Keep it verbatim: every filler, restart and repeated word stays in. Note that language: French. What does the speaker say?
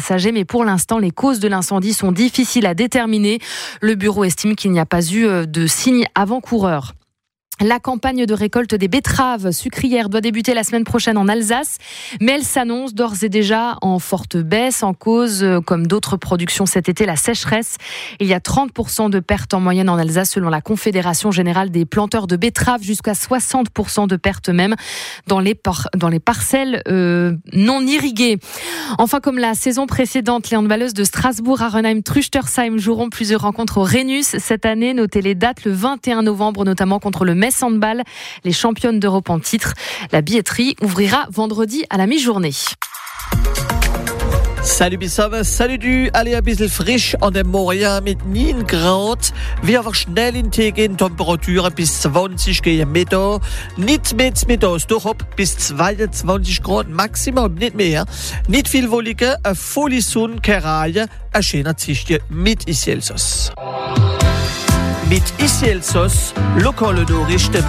passagers, mais pour l'instant, les causes de l'incendie sont difficiles à déterminer. Le bureau estime qu'il n'y a pas eu de signes avant-coureurs. La campagne de récolte des betteraves sucrières doit débuter la semaine prochaine en Alsace, mais elle s'annonce d'ores et déjà en forte baisse, en cause, comme d'autres productions cet été, la sécheresse. Il y a trente pour cent de pertes en moyenne en Alsace selon la Confédération Générale des Planteurs de Betteraves, jusqu'à soixante pour cent de pertes même dans les, par- dans les parcelles euh, non irriguées. Enfin, comme la saison précédente, les handballeuses de Strasbourg, Arenheim, Trüchtersheim joueront plusieurs rencontres au Rhenus cette année. Notez les dates, le vingt et un novembre notamment contre le Metz Handball, les championnes d'Europe en titre. La billetterie ouvrira vendredi à la mi-journée. Salut Bissam, salut du, alle ein bisschen frisch an dem Morgen mit neun Grad. Wir aber schnell in Tee gehen, Temperaturen bis zwanzig gegen Mittag. Nicht mit Mittags, doch ab bis zweiundzwanzig Grad Maximum, nicht mehr. Nicht viel Wolke, eine volle Sonne, keine Reihe, ein schöner Tischchen mit Iselsos. Mit Iselsos, lokale Nachrichten.